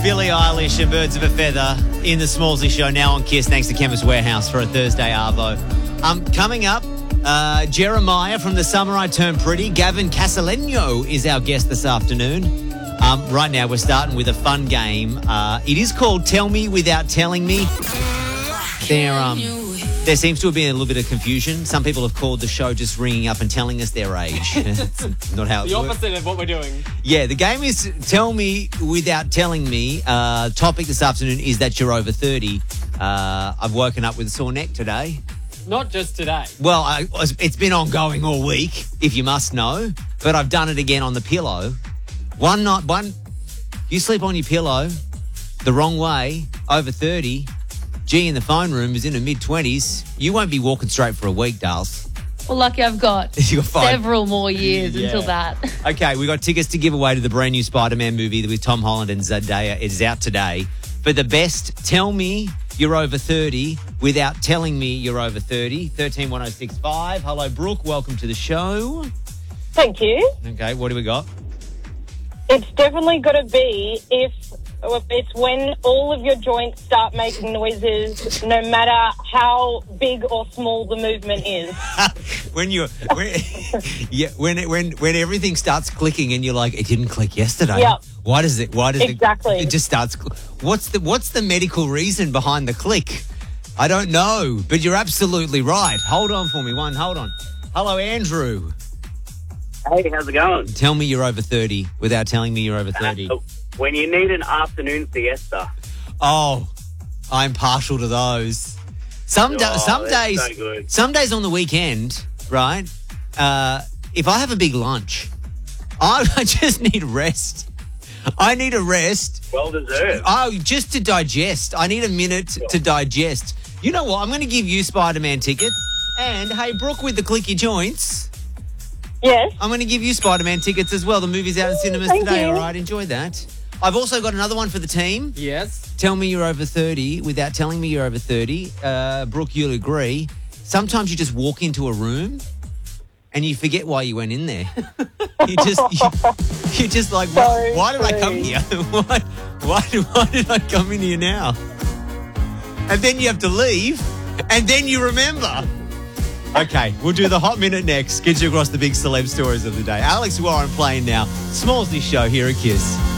Billie Eilish and Birds of a Feather in the Smallsy Show, now on KISS, thanks to Chemist Warehouse for a Thursday Arvo. Coming up, Jeremiah from The Summer I Turned Pretty. Gavin Casaleno is our guest this afternoon. Right now, we're starting with a fun game. It is called Tell Me Without Telling Me. There seems to have been a little bit of confusion. Some people have called the show just ringing up and telling us their age. That's not how it works. The opposite of what we're doing. Yeah, the game is Tell Me Without Telling Me. Topic this afternoon is that you're over 30. I've woken up with a sore neck today. Not just today. Well, it's been ongoing all week, if you must know. But I've done it again on the pillow. You sleep on your pillow the wrong way, over 30. G in the phone room is in her mid-20s. You won't be walking straight for a week, Dals. Well, lucky I've got several more years until that. Okay, we got tickets to give away to the brand new Spider-Man movie with Tom Holland and Zendaya. It is out today. For the best, tell me you're over 30 without telling me you're over 30. 131065. Hello, Brooke. Welcome to the show. Thank you. Okay, what do we got? It's definitely got to be it's when all of your joints start making noises, no matter how big or small the movement is. when everything starts clicking and you're like, it didn't click yesterday. Yep. Why does it? Exactly. It just starts. What's the medical reason behind the click? I don't know, but you're absolutely right. Hold on for me. Hold on. Hello, Andrew. Hey, how's it going? Tell me you're over 30 without telling me you're over 30. When you need an afternoon siesta. Oh, I'm partial to those. Some days on the weekend, right? If I have a big lunch, I just need rest. I need a rest. Well deserved. Oh, just to digest. I need a minute to digest. You know what? I'm going to give you Spider-Man tickets. And, hey, Brooke with the clicky joints. Yes. I'm going to give you Spider-Man tickets as well. The movie's out in cinemas today, all right? Enjoy that. I've also got another one for the team. Yes. Tell me you're over 30 without telling me you're over 30. Brooke, you'll agree. Sometimes you just walk into a room and you forget why you went in there. You're just like, why did I come here? Why did I come in here now? And then you have to leave and then you remember. Okay, we'll do the Hot Minute next. Get you across the big celeb stories of the day. Alex Warren playing now. Smallsy Show here at KISS.